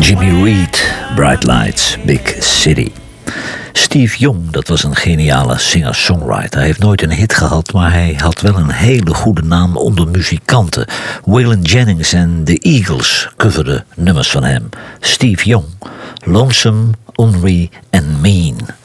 Jimmy Reed, Bright Lights, Big City. Steve Young, dat was een geniale singer-songwriter. Hij heeft nooit een hit gehad, maar hij had wel een hele goede naam onder muzikanten. Waylon Jennings en The Eagles coverden nummers van hem. Steve Young, Lonesome, Ornery and Mean.